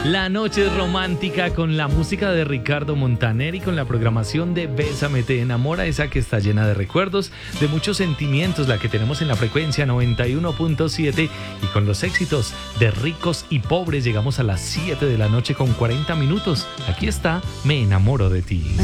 La noche es romántica con la música de Ricardo Montaner y con la programación de Bésame te enamora, esa que está llena de recuerdos, de muchos sentimientos, la que tenemos en la frecuencia 91.7, y con los éxitos de Ricos y Pobres llegamos a las 7 de la noche con 40 minutos. Aquí está Me enamoro de ti.